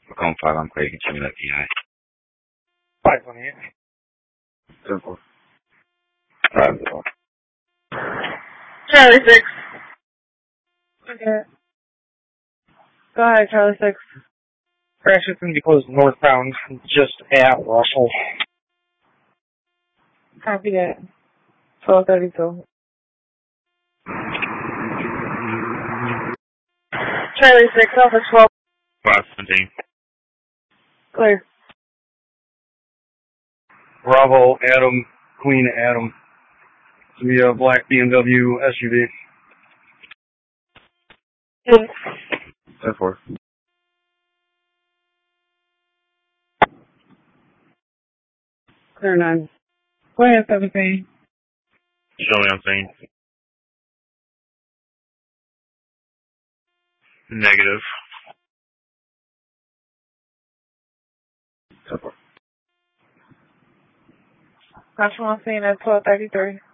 Macomb 5 on Craig, continue that PI. 528. 10-4. 5-0. Charlie 6. Okay. Go ahead, Charlie 6. Crash is going to be closed northbound, just at Russell. Copy that. 1232. Charlie 6, over 12. 5-17. Clear. Bravo, Adam, Queen Adam. It's going to be a black BMW SUV. 10-4. Clear 9. Go ahead, 17. Show me on scene. Negative. 10-4. Got you on scene at 1233.